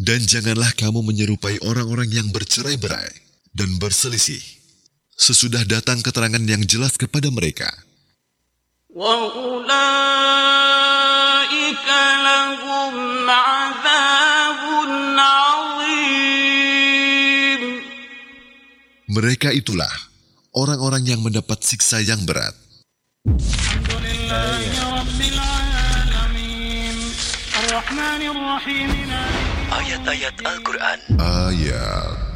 Dan janganlah kamu menyerupai orang-orang yang bercerai-berai dan berselisih sesudah datang keterangan yang jelas kepada mereka. وَأُولَئِكَ لَهُمْ عَذَابٌ عَظِيمٌ. Mereka itulah orang-orang yang mendapat siksa yang berat. Ayat-ayat Al-Quran. Ayat